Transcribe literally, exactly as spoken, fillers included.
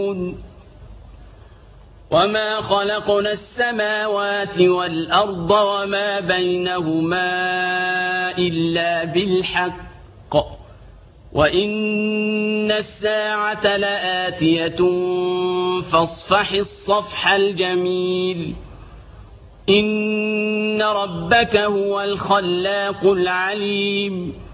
وما خلقنا السماوات والأرض وما بينهما إلا بالحق وإن الساعة لآتية فاصفح الصفح الجميل إن ربك هو الخلاق العليم.